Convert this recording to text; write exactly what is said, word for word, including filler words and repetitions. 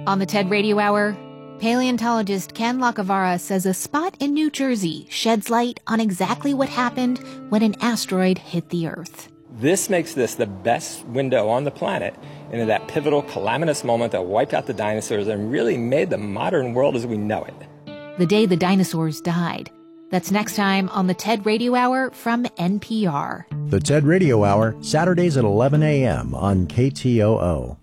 On the TED Radio Hour, paleontologist Ken Lacavara says a spot in New Jersey sheds light on exactly what happened when an asteroid hit the Earth. This makes this the best window on the planet into that pivotal calamitous moment that wiped out the dinosaurs and really made the modern world as we know it. The day the dinosaurs died. That's next time on the TED Radio Hour from N P R. The TED Radio Hour, Saturdays at eleven a.m. on K T O O.